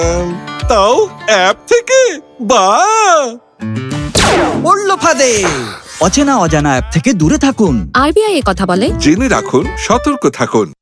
তাও অ্যাপ থেকে? বাহ! পড়লো ফাঁদে। অচেনা অজানা অ্যাপ থেকে দূরে থাকুন। আরবিআই কথা বলে, জেনে রাখুন, সতর্ক থাকুন।